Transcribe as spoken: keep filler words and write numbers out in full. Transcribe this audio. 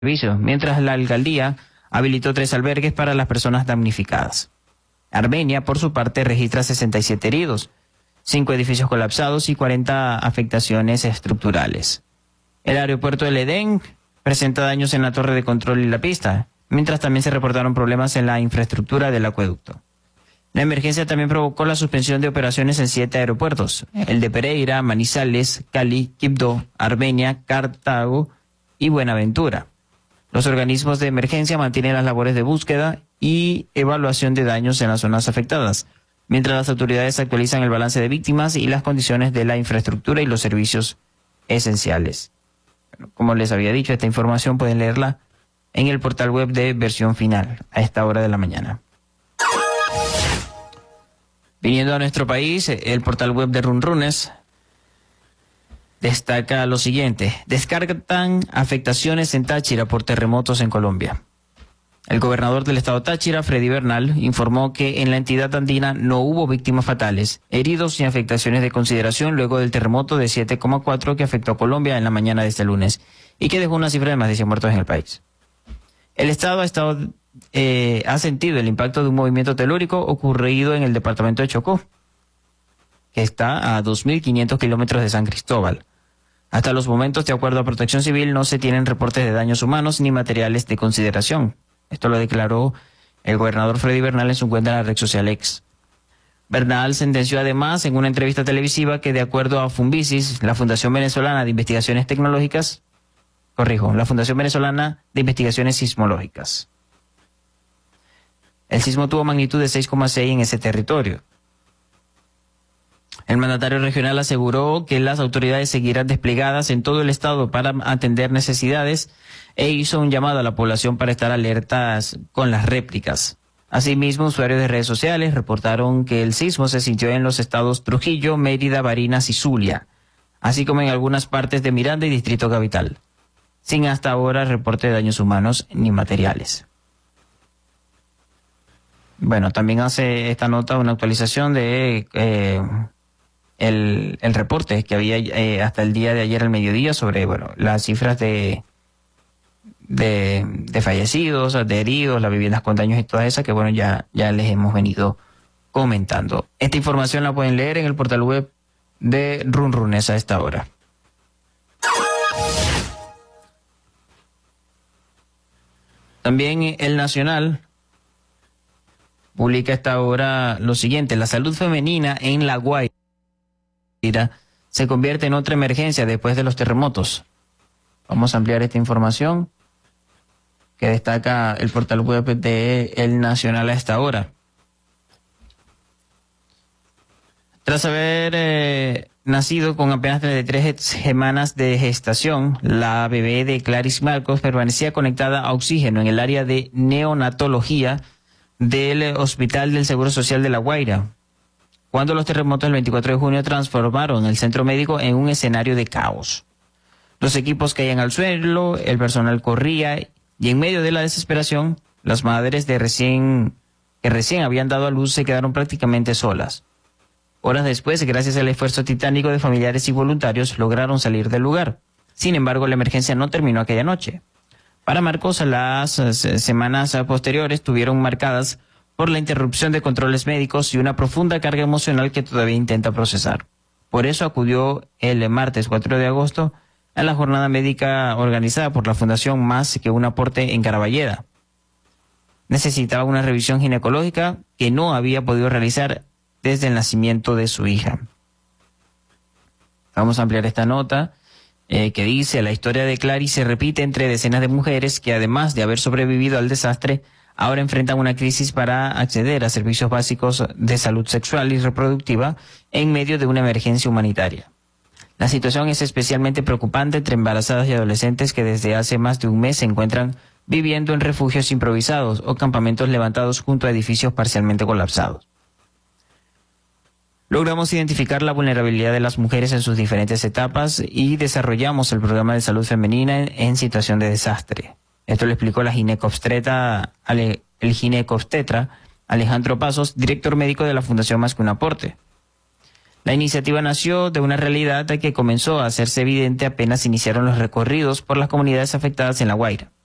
servicios, mientras la alcaldía habilitó tres albergues para las personas damnificadas. Armenia, por su parte, registra sesenta y siete heridos, cinco edificios colapsados y cuarenta afectaciones estructurales. El aeropuerto del Edén presenta daños en la torre de control y la pista, mientras también se reportaron problemas en la infraestructura del acueducto. La emergencia también provocó la suspensión de operaciones en siete aeropuertos, el de Pereira, Manizales, Cali, Quibdó, Armenia, Cartago y Buenaventura. Los organismos de emergencia mantienen las labores de búsqueda y evaluación de daños en las zonas afectadas, mientras las autoridades actualizan el balance de víctimas y las condiciones de la infraestructura y los servicios esenciales. Bueno, como les había dicho, esta información pueden leerla en el portal web de Versión Final a esta hora de la mañana. Viniendo a nuestro país, el portal web de Runrunes destaca lo siguiente: descartan afectaciones en Táchira por terremotos en Colombia. El gobernador del estado Táchira, Freddy Bernal, informó que en la entidad andina no hubo víctimas fatales, heridos y afectaciones de consideración luego del terremoto de siete coma cuatro que afectó a Colombia en la mañana de este lunes y que dejó una cifra de más de cien muertos en el país. El estado ha estado eh, ha sentido el impacto de un movimiento telúrico ocurrido en el departamento de Chocó, que está a dos mil quinientos kilómetros de San Cristóbal. Hasta los momentos, de acuerdo a Protección Civil, no se tienen reportes de daños humanos ni materiales de consideración. Esto lo declaró el gobernador Freddy Bernal en su cuenta en la red social X. Bernal sentenció además en una entrevista televisiva que, de acuerdo a Funvisis, la Fundación Venezolana de Investigaciones Tecnológicas, corrijo, la Fundación Venezolana de Investigaciones Sismológicas, el sismo tuvo magnitud de seis coma seis en ese territorio. El mandatario regional aseguró que las autoridades seguirán desplegadas en todo el estado para atender necesidades e hizo un llamado a la población para estar alertas con las réplicas. Asimismo, usuarios de redes sociales reportaron que el sismo se sintió en los estados Trujillo, Mérida, Barinas y Zulia, así como en algunas partes de Miranda y Distrito Capital, sin hasta ahora reporte de daños humanos ni materiales. Bueno, también hace esta nota una actualización de eh, el, el reporte que había eh, hasta el día de ayer al mediodía sobre bueno las cifras de, de, de fallecidos, de heridos, las viviendas con daños y todas esas que bueno ya, ya les hemos venido comentando. Esta información la pueden leer en el portal web de Runrunes a esta hora. También El Nacional publica a esta hora lo siguiente: la salud femenina en La Guaira se convierte en otra emergencia después de los terremotos. Vamos a ampliar esta información que destaca el portal web de El Nacional a esta hora. Tras haber eh, nacido con apenas treinta y tres semanas de gestación, la bebé de Clarice Marcos permanecía conectada a oxígeno en el área de neonatología del Hospital del Seguro Social de La Guaira, cuando los terremotos del veinticuatro de junio transformaron el centro médico en un escenario de caos. Los equipos caían al suelo, el personal corría y en medio de la desesperación, las madres de recién, que recién habían dado a luz se quedaron prácticamente solas. Horas después, gracias al esfuerzo titánico de familiares y voluntarios, lograron salir del lugar. Sin embargo, la emergencia no terminó aquella noche. Para Marcos, las semanas posteriores estuvieron marcadas por la interrupción de controles médicos y una profunda carga emocional que todavía intenta procesar. Por eso acudió el martes cuatro de agosto a la jornada médica organizada por la Fundación Más que un aporte en Caraballeda. Necesitaba una revisión ginecológica que no había podido realizar desde el nacimiento de su hija. Vamos a ampliar esta nota eh, que dice: la historia de Clarice se repite entre decenas de mujeres que, además de haber sobrevivido al desastre, ahora enfrentan una crisis para acceder a servicios básicos de salud sexual y reproductiva en medio de una emergencia humanitaria. La situación es especialmente preocupante entre embarazadas y adolescentes que desde hace más de un mes se encuentran viviendo en refugios improvisados o campamentos levantados junto a edificios parcialmente colapsados. Logramos identificar la vulnerabilidad de las mujeres en sus diferentes etapas y desarrollamos el programa de salud femenina en, en situación de desastre. Esto lo explicó la ginecobstetra, el ginecobstetra Alejandro Pasos, director médico de la Fundación Más que un aporte. La iniciativa nació de una realidad que comenzó a hacerse evidente apenas iniciaron los recorridos por las comunidades afectadas en La Guaira.